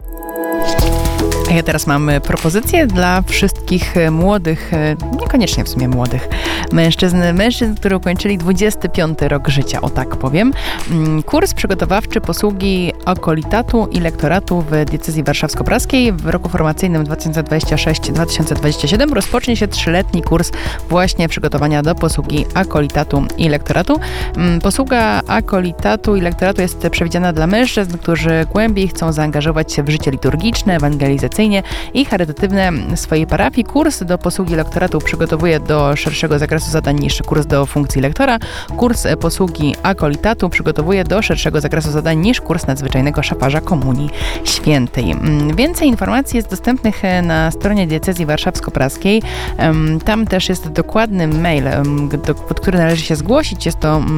A ja teraz mam propozycję dla wszystkich młodych, niekoniecznie w sumie młodych mężczyzn, którzy ukończyli 25 rok życia, o tak powiem. Kurs przygotowawczy posługi akolitatu i lektoratu w diecezji warszawsko-praskiej w roku formacyjnym 2026-2027 rozpocznie się 3-letni kurs właśnie przygotowania do posługi akolitatu i lektoratu. Posługa akolitatu i lektoratu jest przewidziana dla mężczyzn, którzy głębiej chcą zaangażować się w życie liturgiczne, ewangelizacyjne i charytatywne swojej parafii. Kurs do posługi lektoratu przygotowuje do szerszego zakresu zadań niż kurs do funkcji lektora. Kurs posługi akolitatu przygotowuje do szerszego zakresu zadań niż kurs nadzwyczajnego szafarza Komunii Świętej. Więcej informacji jest dostępnych na stronie diecezji warszawsko-praskiej. Tam też jest dokładny mail, pod który należy się zgłosić. Jest to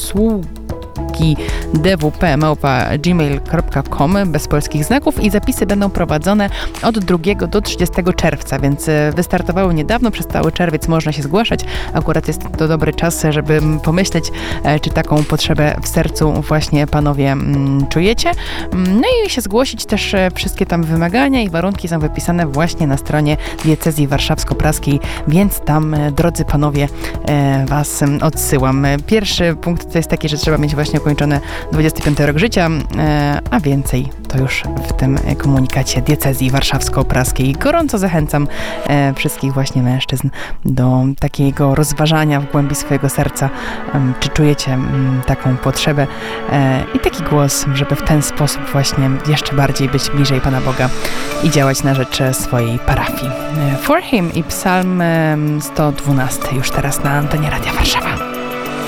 dwp@gmail.com bez polskich znaków i zapisy będą prowadzone od 2 do 30 czerwca, więc wystartowały niedawno, przez cały czerwiec można się zgłaszać. Akurat jest to dobry czas, żeby pomyśleć, czy taką potrzebę w sercu właśnie panowie czujecie. No i się zgłosić też wszystkie tam wymagania i warunki są wypisane właśnie na stronie diecezji warszawsko-praskiej, więc tam, drodzy panowie, was odsyłam. Pierwszy punkt to jest taki, że trzeba mieć właśnie ukończony 25 rok życia, a więcej to już w tym komunikacie diecezji warszawsko-praskiej. Gorąco zachęcam wszystkich właśnie mężczyzn do takiego rozważania w głębi swojego serca, czy czujecie taką potrzebę i taki głos, żeby w ten sposób właśnie jeszcze bardziej być bliżej Pana Boga i działać na rzecz swojej parafii. For Him i Psalm 112 już teraz na antenie Radia Warszawa.